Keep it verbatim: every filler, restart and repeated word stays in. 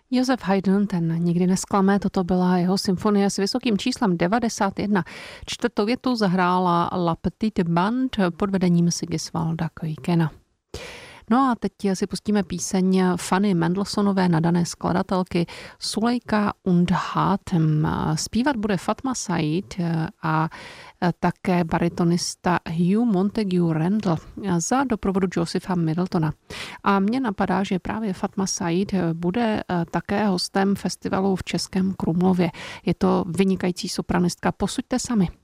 Josef Haydn, ten nikdy nesklame, toto byla jeho symfonie s vysokým číslem devadesát jedna. Čtvrtou větu zahrála La Petite Bande pod vedením Sigisvalda Koikena. No a teď si pustíme píseň Fanny Mendelssohnové, nadané skladatelky Sulejka und Hatem. Zpívat bude Fatma Said a také baritonista Hugh Montague Randall za doprovodu Josepha Middletona. A mně napadá, že právě Fatma Said bude také hostem festivalu v Českém Krumlově. Je to vynikající sopranistka, posuďte sami.